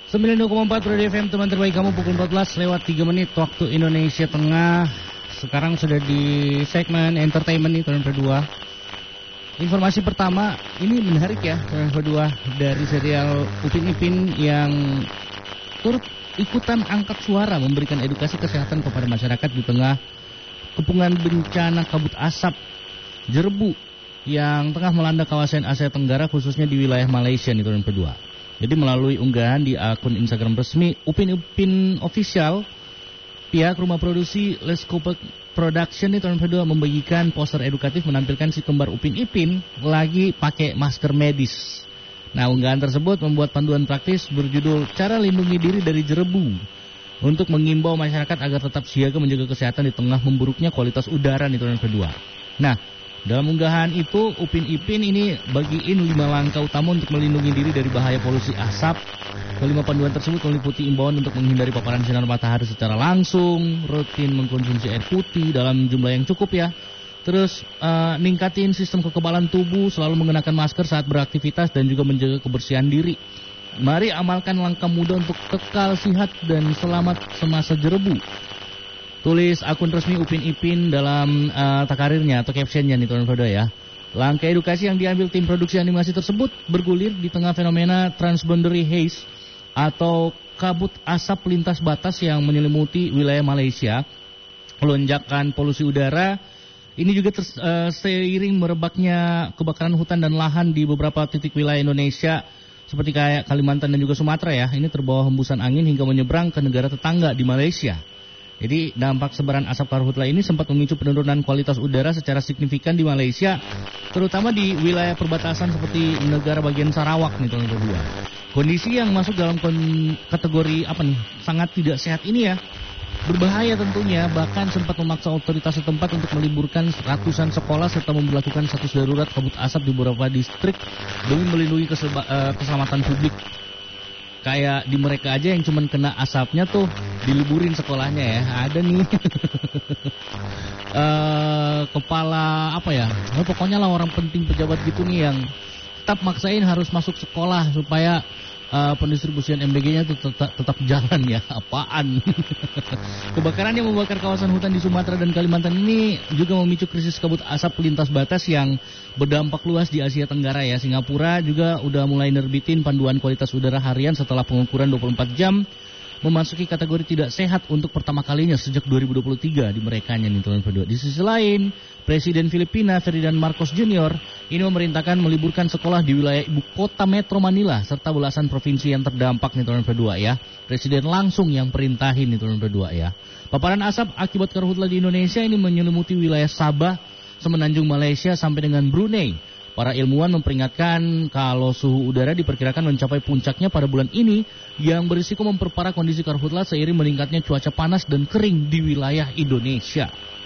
92,4 Radio FM, teman terbaik kamu, pukul 14 lewat 3 menit waktu Indonesia Tengah. Sekarang sudah di segmen entertainment nih, teman berdua. Informasi pertama, ini menarik ya, teman berdua, dari serial Upin Ipin yang turut ikutan angkat suara memberikan edukasi kesehatan kepada masyarakat di tengah kepungan bencana kabut asap Jerbu yang tengah melanda kawasan Asia Tenggara, khususnya di wilayah Malaysia nih, teman berdua. Jadi melalui unggahan di akun Instagram resmi Upin Ipin Official, pihak rumah produksi Let's Go Production ini tahun kedua membagikan poster edukatif menampilkan si kembar Upin Ipin lagi pakai masker medis. Nah, unggahan tersebut membuat panduan praktis berjudul Cara Lindungi Diri dari Jerbu untuk mengimbau masyarakat agar tetap siaga menjaga kesehatan di tengah memburuknya kualitas udara di tahun kedua. Nah, dalam unggahan itu, Upin Ipin ini bagiin 5 langkah utama untuk melindungi diri dari bahaya polusi asap. Kelima panduan tersebut meliputi imbauan untuk menghindari paparan sinar matahari secara langsung, rutin mengkonsumsi air putih dalam jumlah yang cukup ya. Terus ningkatin sistem kekebalan tubuh, selalu mengenakan masker saat beraktivitas dan juga menjaga kebersihan diri. Mari amalkan langkah mudah untuk kekal sehat dan selamat semasa Jerbu. Tulis akun resmi Upin Ipin dalam takarirnya atau captionnya nih, teman-teman ya. Langkah edukasi yang diambil tim produksi animasi tersebut bergulir di tengah fenomena transboundary haze atau kabut asap lintas batas yang menyelimuti wilayah Malaysia. Lonjakan polusi udara ini juga seiring merebaknya kebakaran hutan dan lahan di beberapa titik wilayah Indonesia seperti kayak Kalimantan dan juga Sumatera ya. Ini terbawa hembusan angin hingga menyeberang ke negara tetangga di Malaysia. Jadi dampak sebaran asap karhutla ini sempat memicu penurunan kualitas udara secara signifikan di Malaysia, terutama di wilayah perbatasan seperti negara bagian Sarawak nih, tahun kedua. Kondisi yang masuk dalam kategori sangat tidak sehat ini ya, berbahaya tentunya, bahkan sempat memaksa otoritas setempat untuk meliburkan ratusan sekolah serta memberlakukan status darurat kabut asap di beberapa distrik demi melindungi keselamatan publik. Kayak di mereka aja yang cuman kena asapnya tuh diliburin sekolahnya ya. Ada nih kepala pokoknya lah orang penting pejabat gitu nih yang tetap maksain harus masuk sekolah supaya pendistribusian MBG-nya tuh tetap jalan ya. Apaan? Kebakaran yang membakar kawasan hutan di Sumatera dan Kalimantan ini juga memicu krisis kabut asap lintas batas yang berdampak luas di Asia Tenggara ya. Singapura juga udah mulai nerbitin panduan kualitas udara harian setelah pengukuran 24 jam, memasuki kategori tidak sehat untuk pertama kalinya sejak 2023 di merekanya nih, teman-teman. Di sisi lain, Presiden Filipina Ferdinand Marcos Jr. ini memerintahkan meliburkan sekolah di wilayah ibu kota Metro Manila serta belasan provinsi yang terdampak nih, teman-teman ya. Presiden langsung yang perintahin nih, teman-teman ya. Paparan asap akibat karhutla di Indonesia ini menyelimuti wilayah Sabah, Semenanjung Malaysia sampai dengan Brunei. Para ilmuwan memperingatkan kalau suhu udara diperkirakan mencapai puncaknya pada bulan ini yang berisiko memperparah kondisi karhutla seiring meningkatnya cuaca panas dan kering di wilayah Indonesia.